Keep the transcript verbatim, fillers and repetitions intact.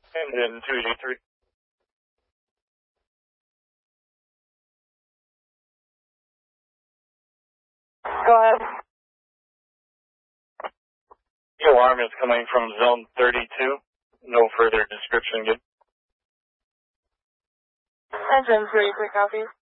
Engine two G three. Go ahead. The alarm is coming from zone thirty-two. No further description given. Engine three, quick copy.